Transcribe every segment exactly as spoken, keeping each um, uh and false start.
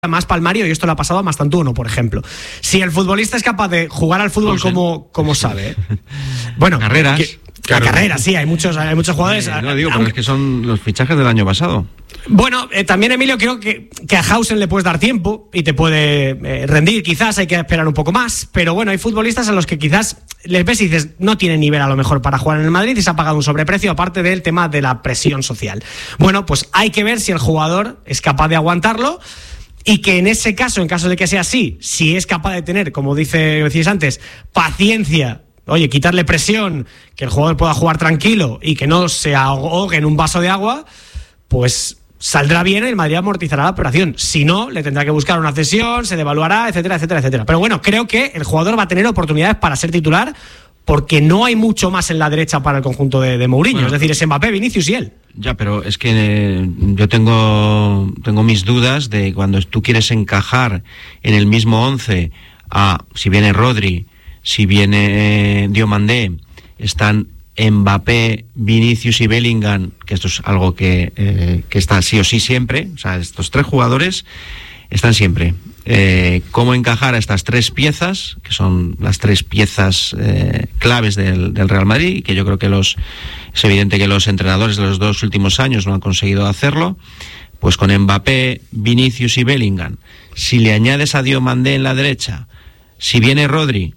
más palmario, y esto le ha pasado a Mastantuono, por ejemplo. Si el futbolista es capaz de jugar al fútbol como, como sabe, ¿eh? Bueno, carreras. Que, claro. La carrera, sí, hay muchos, hay muchos jugadores. Eh, no digo, pero es que son los fichajes del año pasado. Bueno, eh, también, Emilio, creo que, que a Hausen le puedes dar tiempo y te puede eh, rendir, quizás hay que esperar un poco más, pero bueno, hay futbolistas a los que quizás les ves y dices, no tienen nivel a lo mejor para jugar en el Madrid y se ha pagado un sobreprecio, aparte del tema de la presión social. Bueno, pues hay que ver si el jugador es capaz de aguantarlo. Y que en ese caso, en caso de que sea así, si es capaz de tener, como dice, decías antes, paciencia, oye, quitarle presión, que el jugador pueda jugar tranquilo y que no se ahogue en un vaso de agua, pues saldrá bien y el Madrid amortizará la operación. Si no, le tendrá que buscar una cesión, se devaluará, etcétera, etcétera, etcétera. Pero bueno, creo que el jugador va a tener oportunidades para ser titular, porque no hay mucho más en la derecha para el conjunto de, de Mourinho. Bueno, es decir, es Mbappé, Vinicius y él. Ya, pero es que eh, yo tengo, tengo mis dudas de cuando tú quieres encajar en el mismo once a, si viene Rodri, si viene eh, Diomandé, están Mbappé, Vinicius y Bellingham, que esto es algo que, eh, que está sí o sí siempre, o sea, estos tres jugadores están siempre. Eh, cómo encajar a estas tres piezas, que son las tres piezas eh, claves del, del Real Madrid, y que yo creo que los es evidente que los entrenadores de los dos últimos años no han conseguido hacerlo, pues con Mbappé, Vinicius y Bellingham. Si le añades a Diomandé en la derecha, si viene Rodri,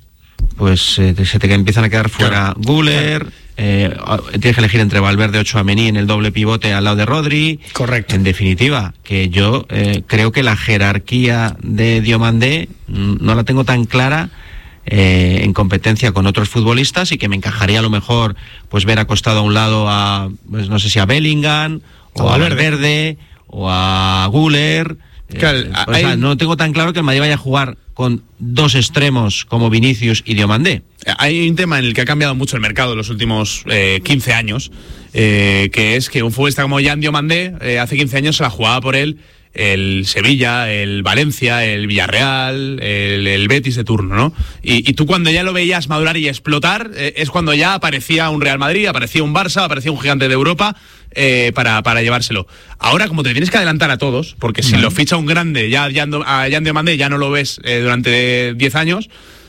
pues eh, se te empiezan a quedar fuera Güler. Eh, tienes que elegir entre Valverde o Tchouaméni en el doble pivote al lado de Rodri. Correcto. En definitiva, que yo eh, creo que la jerarquía de Diomandé no la tengo tan clara eh, en competencia con otros futbolistas, y que me encajaría a lo mejor pues ver acostado a un lado a, pues no sé si a Bellingham o a Valverde, Valverde o a Güler. Claro, eh, hay... o sea, no tengo tan claro que el Madrid vaya a jugar con dos extremos como Vinicius y Diomandé. Hay un tema en el que ha cambiado mucho el mercado en los últimos eh, quince años, eh, que es que un futbolista como Jan Diomandé, eh, hace quince años se la jugaba por él el Sevilla, el Valencia, el Villarreal, el, el Betis de turno, ¿no? Y, y tú cuando ya lo veías madurar y explotar, eh, es cuando ya aparecía un Real Madrid, aparecía un Barça, aparecía un gigante de Europa eh, para, para llevárselo. Ahora, como te tienes que adelantar a todos, porque si uh-huh. lo ficha un grande, ya a Jan Diomandé ya no lo ves eh, durante diez años.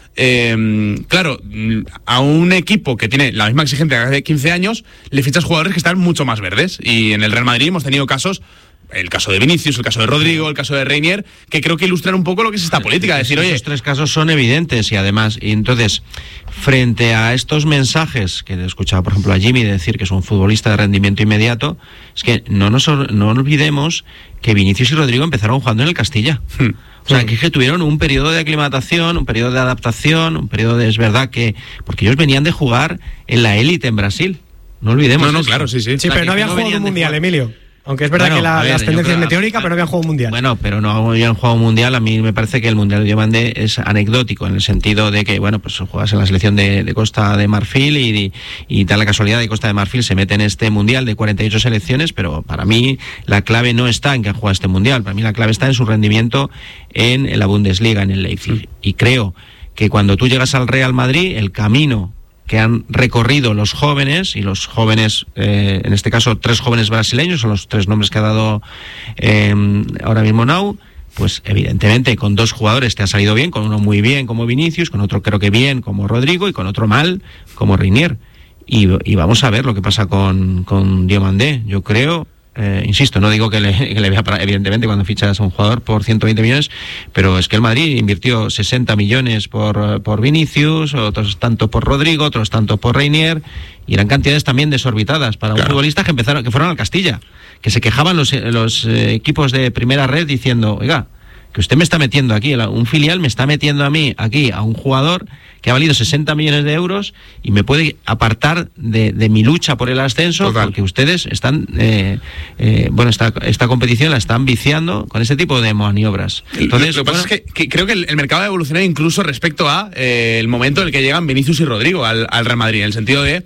Eh, claro, a un equipo que tiene la misma exigencia que hace quince años, le fichas jugadores que están mucho más verdes. Y en el Real Madrid hemos tenido casos, el caso de Vinicius, el caso de Rodrigo, el caso de Reinier, que creo que ilustran un poco lo que es esta política. Decir, oye, esos tres casos son evidentes, y además, y entonces, frente a estos mensajes que he escuchado, por ejemplo, a Jimmy decir que es un futbolista de rendimiento inmediato, es que no nos no olvidemos que Vinicius y Rodrigo empezaron jugando en el Castilla. Hmm. O sea, que, que tuvieron un periodo de aclimatación, un periodo de adaptación, un periodo de... Es verdad que... Porque ellos venían de jugar en la élite en Brasil. No olvidemos. No, no, eso. claro, sí, sí. Sí, pero no habían no jugado un mundial, Emilio. Aunque es verdad bueno, que la, ver, las tendencias meteóricas, pero no habían jugado un mundial. Bueno, pero no habían jugado un mundial. A mí me parece que el mundial de Diomandé es anecdótico, en el sentido de que, bueno, pues juegas en la selección de, de Costa de Marfil y, y da la casualidad de que Costa de Marfil se mete en este mundial de cuarenta y ocho selecciones, pero para mí la clave no está en que ha jugado este mundial. Para mí la clave está en su rendimiento en, en la Bundesliga, en el Leipzig. Sí. Y creo que cuando tú llegas al Real Madrid, el camino que han recorrido los jóvenes, y los jóvenes, eh, en este caso tres jóvenes brasileños, son los tres nombres que ha dado eh, ahora mismo Nau, pues evidentemente con dos jugadores te ha salido bien, con uno muy bien como Vinicius, con otro creo que bien como Rodrigo, y con otro mal como Reinier. Y, y vamos a ver lo que pasa con, con Diomandé. Yo creo... Eh, insisto, no digo que le, que le vea para, evidentemente cuando fichas a un jugador por ciento veinte millones, pero es que el Madrid invirtió sesenta millones por, por Vinicius, otros tanto por Rodrigo, otros tanto por Reinier, y eran cantidades también desorbitadas para claro. un futbolista que empezaron, que fueron al Castilla, que se quejaban los, los eh, equipos de primera red diciendo, oiga, que usted me está metiendo aquí, un filial me está metiendo a mí aquí a un jugador que ha valido sesenta millones de euros y me puede apartar de, de mi lucha por el ascenso. Total. Porque ustedes están, eh, eh, bueno, esta, esta competición la están viciando con este tipo de maniobras. Entonces, lo que pasa bueno, es que, que creo que el, el mercado ha evolucionado incluso respecto a eh, el momento en el que llegan Vinicius y Rodrigo al, al Real Madrid, en el sentido de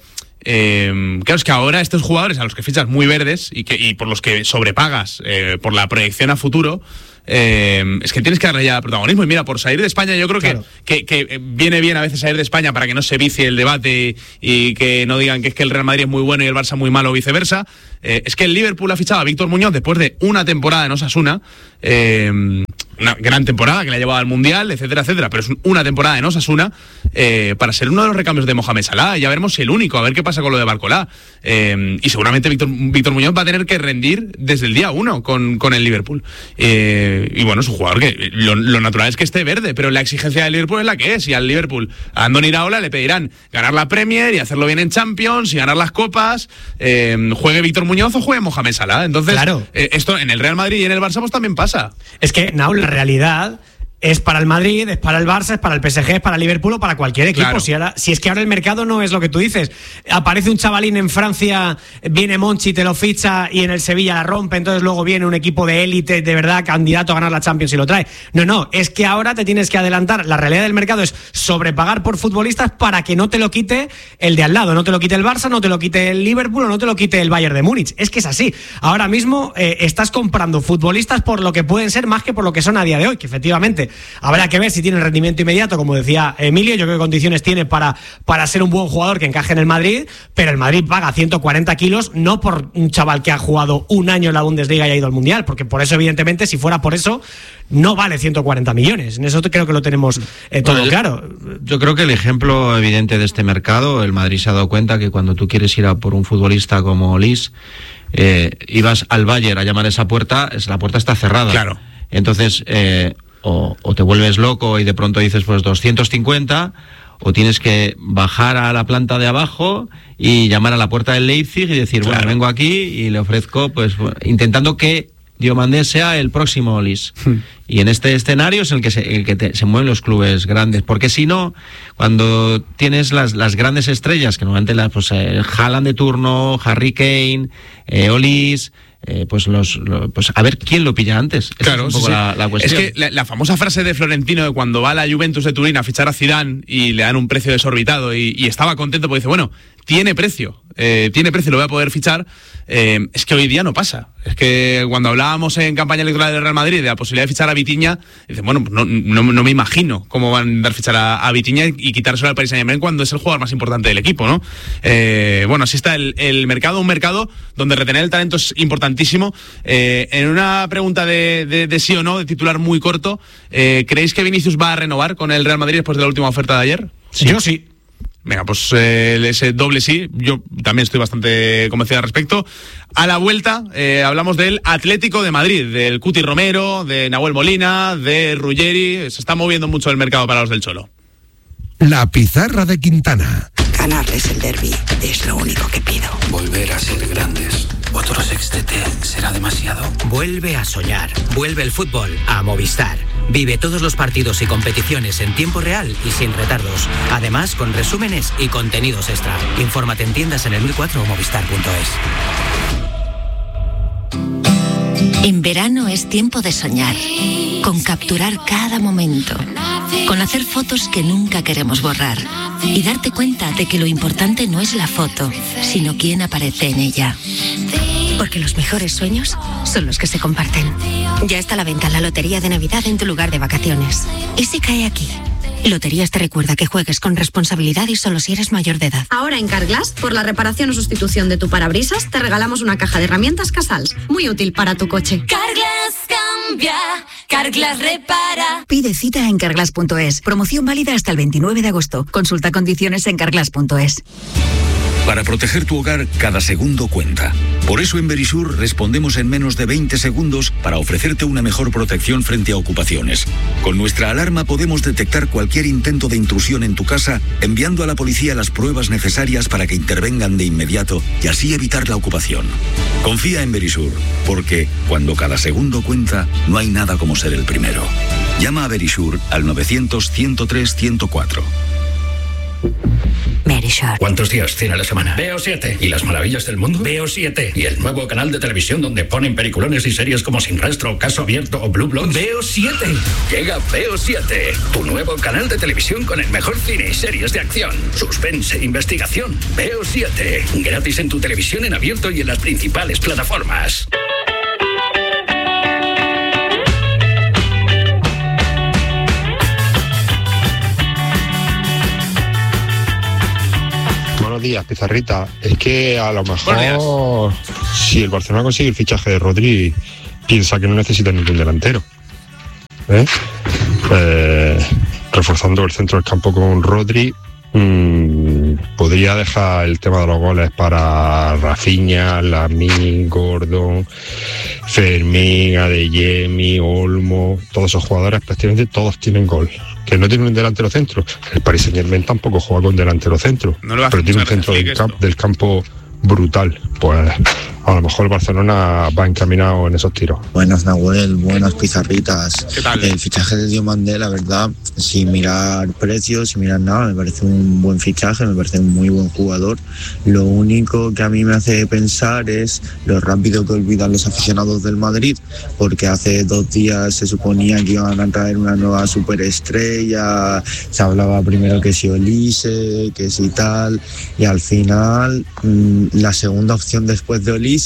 Eh, claro, es que ahora estos jugadores a los que fichas muy verdes y, que, y por los que sobrepagas eh, por la proyección a futuro, eh, es que tienes que darle ya protagonismo. Y mira, por salir de España, yo creo claro. que, que, que viene bien a veces salir de España para que no se vicie el debate y, y que no digan que es que el Real Madrid es muy bueno y el Barça muy malo o viceversa. Eh, es que el Liverpool ha fichado a Víctor Muñoz después de una temporada en Osasuna, eh, una gran temporada que le ha llevado al Mundial, etcétera, etcétera, pero es una temporada en Osasuna eh, para ser uno de los recambios de Mohamed Salah. Ya veremos si el único, a ver qué pasa con lo de Barcolá. Eh, y seguramente Víctor, Víctor Muñoz va a tener que rendir desde el día uno con, con el Liverpool. Eh, y bueno, es un jugador que lo, lo natural es que esté verde, pero la exigencia del Liverpool es la que es. Y al Liverpool, a Andoni Iraola le pedirán ganar la Premier y hacerlo bien en Champions y ganar las copas. Eh, juegue Víctor Muñoz o juegue Mohamed Salah. Entonces, claro. eh, esto en el Real Madrid y en el Barça pues también pasa. Es que, no, la realidad es para el Madrid, es para el Barça, es para el P S G, es para el Liverpool o para cualquier equipo. Claro. Si, ahora, si es que ahora el mercado no es lo que tú dices. Aparece un chavalín en Francia, viene Monchi, te lo ficha y en el Sevilla la rompe, entonces luego viene un equipo de élite, de verdad, candidato a ganar la Champions y lo trae. No, no, es que ahora te tienes que adelantar. La realidad del mercado es sobrepagar por futbolistas para que no te lo quite el de al lado, no te lo quite el Barça, no te lo quite el Liverpool o no te lo quite el Bayern de Múnich. Es que es así. Ahora mismo eh, estás comprando futbolistas por lo que pueden ser más que por lo que son a día de hoy, que efectivamente habrá que ver si tiene rendimiento inmediato, como decía Emilio. Yo creo que condiciones tiene para, para ser un buen jugador que encaje en el Madrid, pero el Madrid paga ciento cuarenta kilos no por un chaval que ha jugado un año en la Bundesliga y ha ido al Mundial, porque por eso, evidentemente, si fuera por eso, no vale ciento cuarenta millones. En eso creo que lo tenemos eh, todo bueno, claro. Yo, yo creo que el ejemplo evidente de este mercado, el Madrid se ha dado cuenta que cuando tú quieres ir a por un futbolista como Lis, eh, ibas al Bayern a llamar a esa puerta, la puerta está cerrada. Claro. Entonces, eh, O, o te vuelves loco y de pronto dices pues doscientos cincuenta, o tienes que bajar a la planta de abajo y llamar a la puerta del Leipzig y decir, claro, bueno, vengo aquí y le ofrezco, pues intentando que Diomandé sea el próximo Lis. Hmm. Y en este escenario es el que se, el que te, se mueven los clubes grandes, porque si no, cuando tienes las, las grandes estrellas, que normalmente las, pues eh, Haaland de turno, Harry Kane, eh, Olis, Eh, pues los, los pues a ver quién lo pilla antes. Esa claro, es un poco sí, la, la cuestión. Es que la, la famosa frase de Florentino de cuando va a la Juventus de Turín a fichar a Zidane y le dan un precio desorbitado y, y estaba contento porque dice, bueno, tiene precio, eh, tiene precio, lo voy a poder fichar. Eh, es que hoy día no pasa. Es que cuando hablábamos en campaña electoral del Real Madrid de la posibilidad de fichar a Vitinha, dice, bueno, no, no, no me imagino cómo van a dar fichar a, a Vitinha y quitárselo al Paris Saint-Germain cuando es el jugador más importante del equipo, ¿no? Eh, bueno, así está el, el mercado, un mercado donde retener el talento es importantísimo. Eh, en una pregunta de, de, de sí o no, de titular muy corto, eh, ¿creéis que Vinicius va a renovar con el Real Madrid después de la última oferta de ayer? Sí. Yo sí. Venga, pues eh, ese doble sí, yo también estoy bastante convencido al respecto. A la vuelta eh, hablamos del Atlético de Madrid, del Cuti Romero, de Nahuel Molina, de Ruggeri. Se está moviendo mucho el mercado para los del Cholo. La pizarra de Quintana. Ganarles el derbi es lo único que pido. Volver a ser grandes. Otro sextete será demasiado. Vuelve a soñar. Vuelve el fútbol a Movistar. Vive todos los partidos y competiciones en tiempo real y sin retardos. Además, con resúmenes y contenidos extra. Infórmate en tiendas en el mil cuatro o movistar punto es. En verano es tiempo de soñar, con capturar cada momento, con hacer fotos que nunca queremos borrar y darte cuenta de que lo importante no es la foto, sino quién aparece en ella. Porque los mejores sueños son los que se comparten. Ya está a la venta la lotería de Navidad en tu lugar de vacaciones. ¿Y si cae aquí? Loterías te recuerda que juegues con responsabilidad y solo si eres mayor de edad. Ahora en Carglass, por la reparación o sustitución de tu parabrisas, te regalamos una caja de herramientas Casals, muy útil para tu coche. Carglass cambia, Carglass repara. Pide cita en carglass punto es. Promoción válida hasta el veintinueve de agosto. Consulta condiciones en carglass punto es. Para proteger tu hogar, cada segundo cuenta. Por eso en Verisur respondemos en menos de veinte segundos para ofrecerte una mejor protección frente a ocupaciones. Con nuestra alarma podemos detectar cualquier intento de intrusión en tu casa, enviando a la policía las pruebas necesarias para que intervengan de inmediato y así evitar la ocupación. Confía en Verisur, porque cuando cada segundo cuenta, no hay nada como ser el primero. Llama a Verisur al novecientos, ciento tres, ciento cuatro. Verisur. ¿Cuántos días tiene la semana? Veo siete. ¿Y las maravillas del mundo? Veo siete. ¿Y el nuevo canal de televisión donde ponen peliculones y series como Sin Rastro, Caso Abierto o Blue Bloods? Veo siete. Llega Veo siete, tu nuevo canal de televisión con el mejor cine y series de acción, suspense e investigación. Veo siete. Gratis en tu televisión en abierto y en las principales plataformas. días, Pizarrita. Es que a lo mejor si el Barcelona consigue el fichaje de Rodri, piensa que no necesita ningún delantero. ¿Eh? Eh, reforzando el centro del campo con Rodri, mmm, podría dejar el tema de los goles para Rafinha, Lamine, Gordon, Fermín, Adeyemi, Olmo. Todos esos jugadores prácticamente todos tienen gol. Que no tiene un delantero centro. El Paris Saint-Germain tampoco juega con delantero centro, no pero tiene un centro del, camp, del campo brutal. Pues a lo mejor el Barcelona va encaminado en esos tiros. Buenas, Nahuel, buenas, Pizarritas. ¿Qué tal? El fichaje de Diomandé, la verdad, sin mirar precios, sin mirar nada, me parece un buen fichaje, me parece un muy buen jugador. Lo único que a mí me hace pensar es lo rápido que olvidan los aficionados del Madrid, porque hace dos días se suponía que iban a traer una nueva superestrella, se hablaba primero que si Olise, que si tal, y al final mmm, la segunda opción después de Olise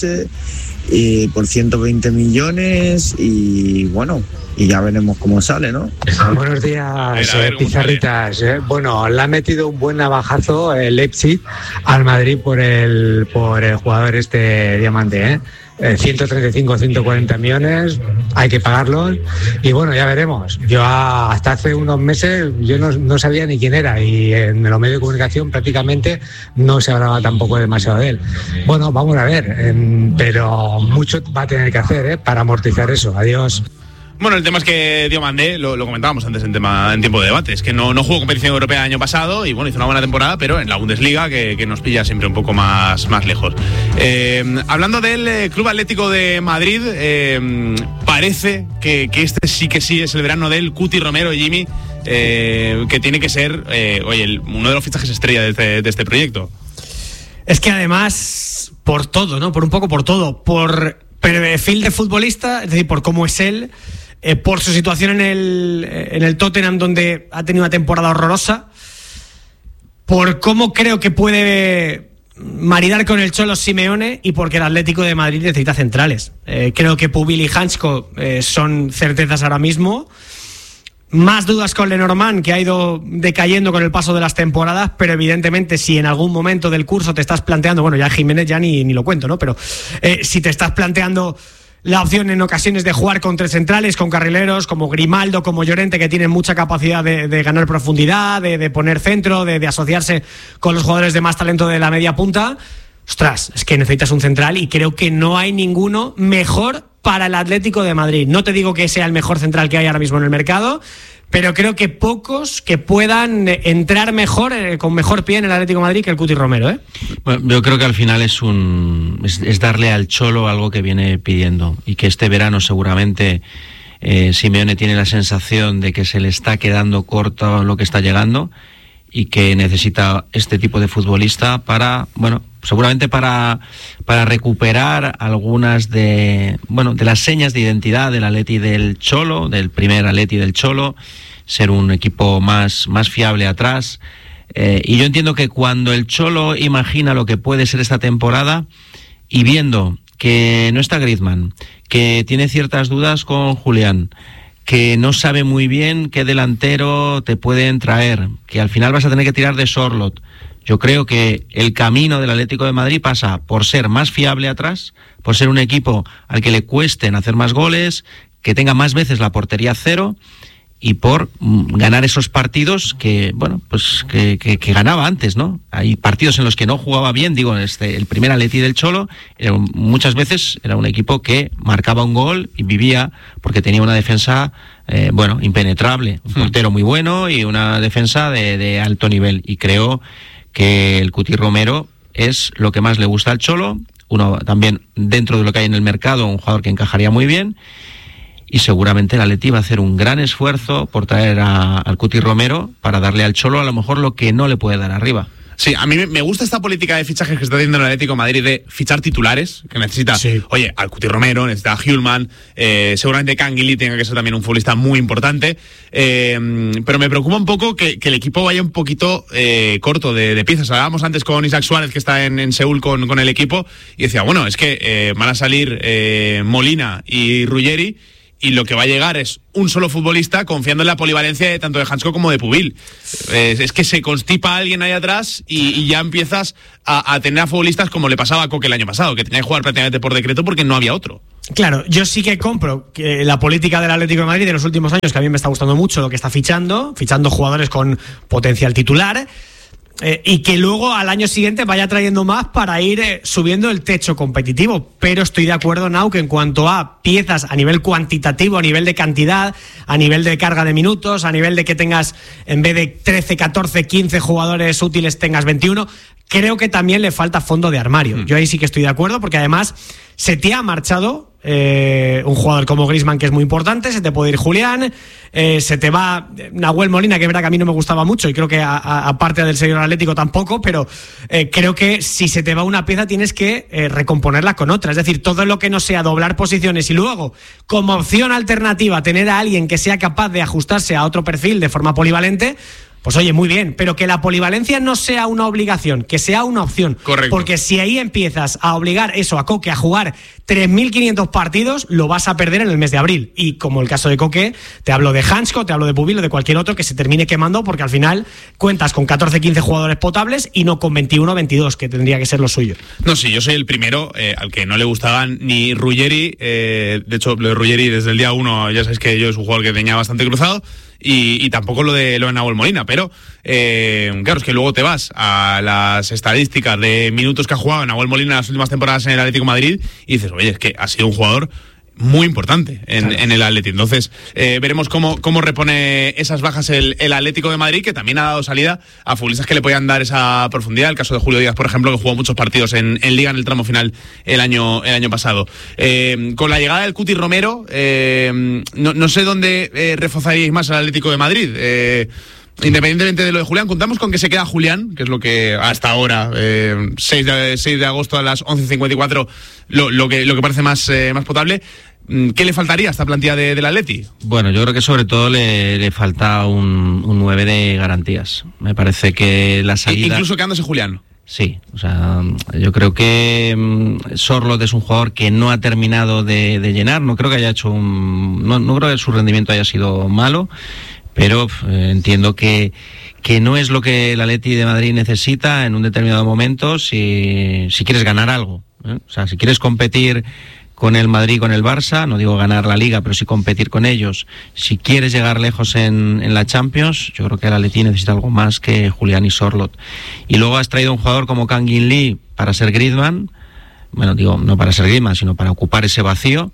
y por ciento veinte millones y bueno, y ya veremos cómo sale, ¿no? Buenos días, ver, Pizarritas. Eh, bueno, le ha metido un buen navajazo el Leipzig al Madrid por el por el jugador este Diamante, ¿eh? Eh, ciento treinta y cinco, ciento cuarenta millones, hay que pagarlos y bueno, ya veremos. Yo a, hasta hace unos meses yo no, no sabía ni quién era y en los medios de comunicación prácticamente no se hablaba tampoco demasiado de él. Bueno, vamos a ver, eh, pero mucho va a tener que hacer ¿eh? para amortizar eso. Adiós. Bueno, el tema es que Diomandé, lo, lo comentábamos antes en tema en tiempo de debate, es que no, no jugó competición europea el año pasado y bueno, hizo una buena temporada, pero en la Bundesliga que, que nos pilla siempre un poco más, más lejos. Eh, hablando del eh, Club Atlético de Madrid, eh, parece que, que este sí que sí es el verano del Cuti Romero, Jimmy, eh, que tiene que ser eh, oye, el, uno de los fichajes estrella de este, de este proyecto. Es que además, por todo, ¿no? Por un poco por todo, por perfil de futbolista, es decir, por cómo es él, Eh, por su situación en el, en el Tottenham, donde ha tenido una temporada horrorosa, por cómo creo que puede maridar con el Cholo Simeone y porque el Atlético de Madrid necesita centrales. Eh, creo que Pubil y Hansko eh, son certezas ahora mismo. Más dudas con Lenormand, que ha ido decayendo con el paso de las temporadas, pero evidentemente si en algún momento del curso te estás planteando, bueno, ya Jiménez ya ni, ni lo cuento, ¿no? Pero eh, si te estás planteando la opción en ocasiones de jugar con tres centrales, con carrileros como Grimaldo, como Llorente, que tienen mucha capacidad de, de ganar profundidad, de, de poner centro, de, de asociarse con los jugadores de más talento de la media punta, ostras, es que necesitas un central y creo que no hay ninguno mejor para el Atlético de Madrid. No te digo que sea el mejor central que hay ahora mismo en el mercado, pero creo que pocos que puedan entrar mejor, eh, con mejor pie en el Atlético de Madrid que el Cuti Romero, ¿eh? Bueno, yo creo que al final es un es, es darle al Cholo algo que viene pidiendo y que este verano seguramente eh, Simeone tiene la sensación de que se le está quedando corto lo que está llegando y que necesita este tipo de futbolista para, bueno, seguramente para para recuperar algunas de, bueno, de las señas de identidad del Atleti del Cholo, del primer Atleti del Cholo, ser un equipo más, más fiable atrás. Eh, y yo entiendo que cuando el Cholo imagina lo que puede ser esta temporada y viendo que no está Griezmann, que tiene ciertas dudas con Julián, que no sabe muy bien qué delantero te pueden traer, que al final vas a tener que tirar de Sorloth. Yo creo que el camino del Atlético de Madrid pasa por ser más fiable atrás, por ser un equipo al que le cuesten hacer más goles, que tenga más veces la portería cero y por mm, ganar esos partidos que, bueno, pues que, que, que ganaba antes, ¿no? Hay partidos en los que no jugaba bien, digo, este, el primer Atleti del Cholo, era, muchas veces era un equipo que marcaba un gol y vivía porque tenía una defensa, eh, bueno, impenetrable, un portero muy bueno y una defensa de, de alto nivel. Y creo que el Cuti Romero es lo que más le gusta al Cholo, uno también dentro de lo que hay en el mercado, un jugador que encajaría muy bien. Y seguramente el Atleti va a hacer un gran esfuerzo por traer a, al Cuti Romero para darle al Cholo a lo mejor lo que no le puede dar arriba. Sí, a mí me gusta esta política de fichajes que está haciendo el Atlético de Madrid de fichar titulares, que necesita, sí. oye, al Cuti Romero, necesita a Hjulman, eh, seguramente Canguilí tenga que ser también un futbolista muy importante, eh, pero me preocupa un poco que, que el equipo vaya un poquito eh, corto de, de piezas. Hablábamos antes con Isaac Suárez, que está en, en Seúl con, con el equipo, y decía, bueno, es que eh, van a salir eh, Molina y Ruggeri, y lo que va a llegar es un solo futbolista confiando en la polivalencia de tanto de Hansko como de Pubil. Es, es que se constipa alguien ahí atrás y, y ya empiezas a, a tener a futbolistas como le pasaba a Coque el año pasado, que tenía que jugar prácticamente por decreto porque no había otro. Claro, yo sí que compro que la política del Atlético de Madrid de los últimos años, que a mí me está gustando mucho lo que está fichando, fichando jugadores con potencial titular, Eh, y que luego al año siguiente vaya trayendo más para ir eh, subiendo el techo competitivo. Pero estoy de acuerdo, Nau, que en cuanto a piezas a nivel cuantitativo, a nivel de cantidad, a nivel de carga de minutos, a nivel de que tengas, en vez de trece, catorce, quince jugadores útiles, tengas veintiuno, creo que también le falta fondo de armario. Mm. Yo ahí sí que estoy de acuerdo, porque además se te ha marchado Eh, un jugador como Griezmann, que es muy importante, se te puede ir Julián, eh, se te va Nahuel Molina, que es verdad que a mí no me gustaba mucho y creo que aparte del señor Atlético tampoco, pero eh, creo que si se te va una pieza tienes que eh, recomponerla con otra, es decir, todo lo que no sea doblar posiciones y luego como opción alternativa tener a alguien que sea capaz de ajustarse a otro perfil de forma polivalente, pues oye, muy bien, pero que la polivalencia no sea una obligación, que sea una opción. Correcto. Porque si ahí empiezas a obligar eso a Coque a jugar tres mil quinientos partidos, lo vas a perder en el mes de abril. Y como el caso de Coque, te hablo de Hansko, te hablo de Pubil o de cualquier otro que se termine quemando, porque al final cuentas con catorce, quince jugadores potables y no con veintiuno, veintidós, que tendría que ser lo suyo. No, sí, yo soy el primero eh, al que no le gustaban ni Ruggeri, eh, de hecho, lo de Ruggeri desde el día uno, ya sabes que yo es un jugador que tenía bastante cruzado, Y, y tampoco lo de lo de Nahuel Molina, pero eh, claro, es que luego te vas a las estadísticas de minutos que ha jugado Nahuel Molina en las últimas temporadas en el Atlético de Madrid y dices, oye, es que ha sido un jugador muy importante en, claro. en el Atlético. Entonces, eh, veremos cómo, cómo repone esas bajas el, el Atlético de Madrid, que también ha dado salida a futbolistas que le podían dar esa profundidad. El caso de Julio Díaz, por ejemplo, que jugó muchos partidos en, en Liga en el tramo final el año, el año pasado. Eh, con la llegada del Cuti Romero, eh, no, no sé dónde eh, reforzaríais más al Atlético de Madrid. Eh, Independientemente de lo de Julián, contamos con que se queda Julián, que es lo que hasta ahora, eh, seis de agosto a las once cincuenta y cuatro, lo, lo, que, lo que parece más, eh, más potable. ¿Qué le faltaría a esta plantilla de, del Atleti? Bueno, yo creo que sobre todo le, le falta un, un nueve de garantías. Me parece que la salida... Incluso quedándose Julián. Sí, o sea, yo creo que um, Sorloth es un jugador que no ha terminado de, de llenar. No creo que haya hecho un... No, no creo que su rendimiento haya sido malo, pero eh, entiendo que, que no es lo que el Atleti de Madrid necesita en un determinado momento si, si quieres ganar algo, ¿eh? O sea, si quieres competir con el Madrid, con el Barça, no digo ganar la Liga, pero sí competir con ellos, si quieres llegar lejos en, en la Champions, yo creo que el Atleti necesita algo más que Julián y Sorloth. Y luego has traído un jugador como Kang In Lee para ser Griezmann, bueno, digo, no para ser Griezmann, sino para ocupar ese vacío.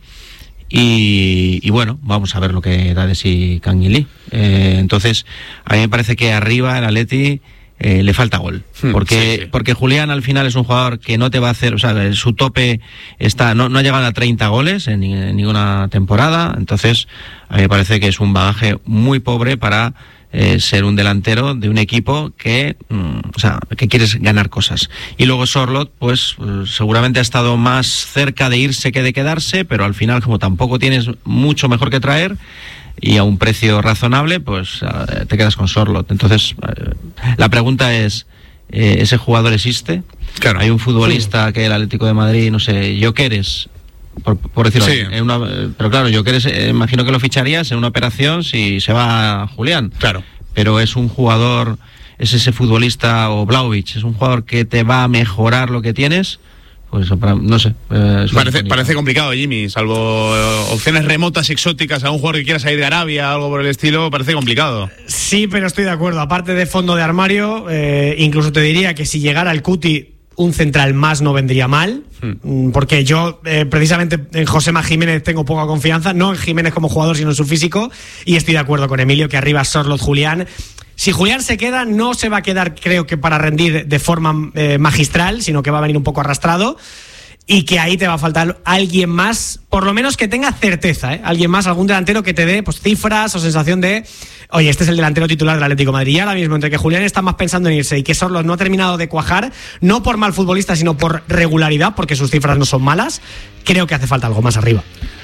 Y, y bueno, vamos a ver lo que da de sí Kang In Lee. Eh, entonces, a mí me parece que arriba el Atleti eh, le falta gol. Porque, sí, sí. porque Julián al final es un jugador que no te va a hacer, o sea, su tope está, no, no ha llegado a treinta goles en, en ninguna temporada. Entonces, a mí me parece que es un bagaje muy pobre para Eh, ser un delantero de un equipo que, mm, o sea, que quieres ganar cosas. Y luego Sorloth, pues eh, seguramente ha estado más cerca de irse que de quedarse, pero al final, como tampoco tienes mucho mejor que traer y a un precio razonable, pues eh, te quedas con Sorloth. Entonces, eh, la pregunta es, eh, ¿ese jugador existe? Claro. Hay un futbolista sí. que el Atlético de Madrid, no sé, Gyökeres, Por, por decirlo sí. así, en una, pero claro, yo que eh, imagino que lo ficharías en una operación si se va Julián. Claro. Pero es un jugador, es ese futbolista, o Vlahovic, es un jugador que te va a mejorar lo que tienes. Pues no sé. Eh, parece, parece complicado, Jimmy, salvo eh, opciones remotas, exóticas, a un jugador que quiera salir de Arabia, algo por el estilo, parece complicado. Sí, pero estoy de acuerdo. Aparte de fondo de armario, eh, incluso te diría que si llegara el Cuti, un central más no vendría mal, hmm. porque yo eh, precisamente en Josema Jiménez tengo poca confianza, no en Jiménez como jugador sino en su físico, y estoy de acuerdo con Emilio que arriba Sorloth, Julián. Si Julián se queda, no se va a quedar, creo que para rendir de forma eh, magistral, sino que va a venir un poco arrastrado, y que ahí te va a faltar alguien más, por lo menos que tenga certeza, ¿eh? Alguien más, algún delantero que te dé pues cifras o sensación de, oye, este es el delantero titular del Atlético de Madrid. Y ahora mismo, entre que Julián está más pensando en irse y que Sorloth no ha terminado de cuajar, no por mal futbolista, sino por regularidad, porque sus cifras no son malas, creo que hace falta algo más arriba.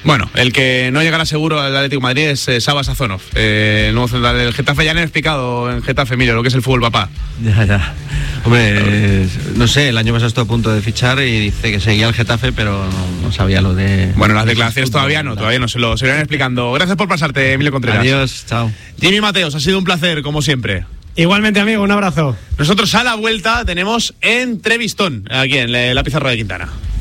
Bueno, el que no llegará seguro al Atlético de Madrid es eh, Saba Sazonov, eh, el nuevo central del Getafe. Ya le he explicado en Getafe, Emilio, lo que es el fútbol, papá. Ya, ya. Hombre, eh, no sé, el año pasado estuvo a punto de fichar y dice que seguía el Getafe, pero no, no sabía lo de... Bueno, las declaraciones todavía no, todavía no, se lo seguirán explicando. Gracias por pasarte, Emilio Contreras. Adiós, chao. Jimmy Mateos, ha sido un placer, como siempre. Igualmente, amigo, un abrazo. Nosotros a la vuelta tenemos entrevistón aquí en la Pizarra de Quintana.